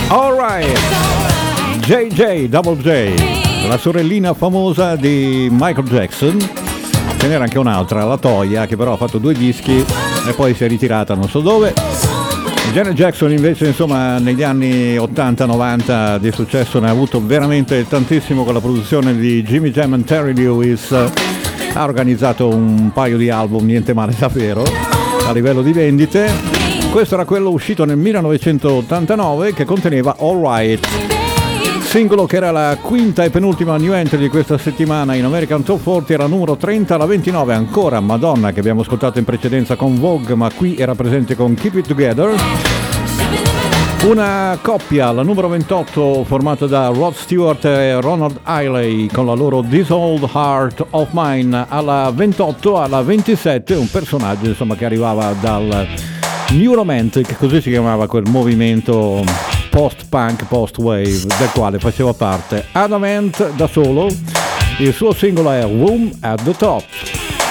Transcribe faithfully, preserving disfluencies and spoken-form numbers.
Alright, J J, Double J, la sorellina famosa di Michael Jackson. Ce n'era anche un'altra, la Toya, che però ha fatto due dischi e poi si è ritirata non so dove. Janet Jackson invece, insomma, negli anni ottanta novanta di successo ne ha avuto veramente tantissimo con la produzione di Jimmy Jam e Terry Lewis. Ha organizzato un paio di album, niente male davvero, a livello di vendite. Questo era quello uscito nel millenovecentottantanove che conteneva All Right, singolo che era la quinta e penultima new entry di questa settimana in American Top quaranta, era numero trenta alla ventinove. Ancora Madonna, che abbiamo ascoltato in precedenza con Vogue, ma qui era presente con Keep It Together. Una coppia, la numero ventotto, formata da Rod Stewart e Ronald Isley con la loro This Old Heart of Mine. Alla ventotto, alla ventisette un personaggio, insomma, che arrivava dal New Romantic, così si chiamava quel movimento post-punk, post-wave del quale faceva parte Adam Ant da solo. Il suo singolo è Room at the Top.